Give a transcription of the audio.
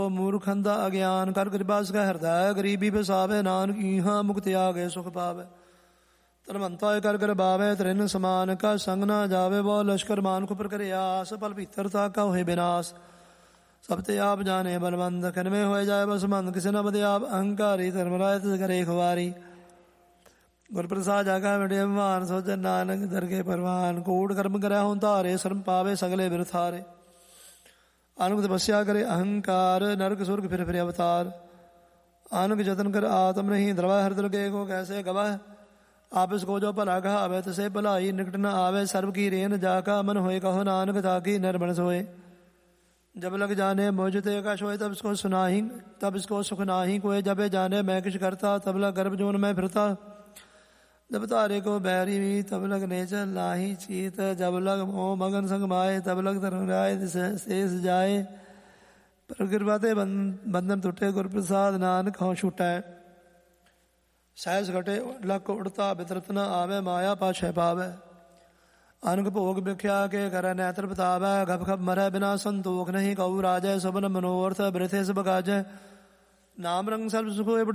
ਮੂਰਖੰਦਾ ਅਗਿਆਨ ਕਰ ਕਿਰਪਾ ਸਿਖਾ ਹਿਰਦੈ ਗਰੀਬੀ ਬਸਾਵੇ ਨਾਨਕ ਈਹਾ ਮੁਕਤਿ ਆਗੇ ਸੁਖ ਪਾਵੇ ਧਰਮੰਤਾ ਕਰ ਕਰ ਬਾਵੇ ਤ੍ਰਿਨ ਸਮਾਨ ਕਾ ਸੰਗ ਨਾ ਜਾਵੇ ਬਹੁ ਲਸ਼ਕਰ ਮਾਨੁਖ ਪਰ ਕਰੇ ਆਸ ਪਲ ਭੀਤਰਤਾ ਕਾ ਹੋਏ ਵਿਨਾਸ਼ ਸਭ ਤੇ ਆਪ ਜਾਣੇ ਬਲਵੰਤ ਖਨਵੇਂ ਹੋਏ ਜਾਏ ਬਸ ਮੰਦ ਕਿਸੇ ਨਾ ਬਦੇ ਆਪ ਅਹੰਕਾਰੀ ਧਰਮ ਰਾਇ ਤਿਸ ਕਰੇ ਖਵਾਰੀ ਗੁਰ ਪ੍ਰਸਾਦ ਜਾਗਾ ਵਡੇ ਮਾਨ ਸੋਜਨ ਨਾਨਕ ਦਰਗੇ ਪਰਵਾਨ ਕੋਟ ਕਰਮ ਕਰਿਆ ਹੁਣ ਧਾਰੇ ਸ਼ਰਮ ਪਾਵੇ ਸਗਲੇ ਬਿਰਥਾਰੇ ਆਨੁਕ ਤਪੱਸਿਆ ਕਰੇ ਅਹੰਕਾਰ ਨਰਕ ਸੁਰਗ ਫਿਰ ਫਿਰ ਅਵਤਾਰ ਆਨੁਕ ਜਤਨ ਕਰ ਆਤਮ ਨਹੀਂ ਦਰਵਾ ਹਰ ਦੁਰਗੇ ਕੋ ਕੈਸੇ ਗਵਾਹ आपस को जो भला कहावे तसे भलाई निकट न आवे सर्व की रेन जाका मन होए कहो नानक ताकि निर्मल सोए जब लग जाने मोजते कश होए तब इसको सुनाही तब इसको सुख नाही कोई जबे जाने मैं किछ करता तब लग गर्भ जोन में फिरता जब तारे को बैरी तब लग नेचर नाही चीत जब लग मोह मगन संग माए तब लग धर्म राय शेष जाए पर कृपा ते बंधन टूटे गुर प्रसाद नानक हों छूटा ਸਹਿਜ ਘਟੇ ਲੱਕ ਉੜਤਾ ਬਿਤਰਤ ਨ ਆਵੇ ਮਾਇਆ ਪਾਛੈ ਪਾਵੈ ਅਨਕ ਭੋਗ ਵਿਖਿਆ ਕੇ ਕਰੈ ਨੈਤਰ ਬਤਾਵੈ ਗਪ ਖਪ ਮਰੈ ਬਿਨਾ ਸੰਤੋਖ ਨਹੀਂ ਕਉ ਰਾਜੈ ਸਭਨ ਮਨੋਰਥ ਬ੍ਰਿਥੇ ਸਭ ਕਾਜੈ ਨਾਮ ਰੰਗ ਸਰਬ ਸੁਖ ਹੋਏ